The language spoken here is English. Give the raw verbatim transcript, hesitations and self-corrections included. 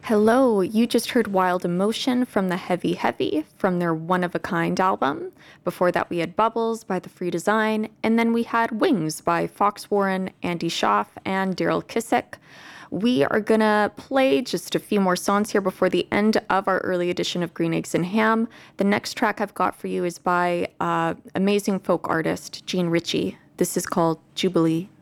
Hello, you just heard Wild Emotion from the Heavy Heavy from their One of a Kind album. Before that, we had Bubbles by The Free Design, and then we had Wings by Fox Warren, Andy Schaaf, and Daryl Kissick. We are gonna play just a few more songs here before the end of our early edition of Green Eggs and Ham. The next track I've got for you is by uh, amazing folk artist Gene Ritchie. This is called Jubilee.